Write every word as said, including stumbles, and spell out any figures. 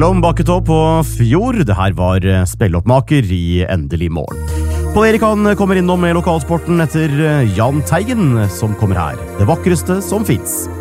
Mellom Bakketopp og Fjord, det her var spelloppmaker i Endelig morgen. Pål Erik han kommer innom med lokalsporten etter Jan Teigen, som kommer her. Det vakreste som finnes.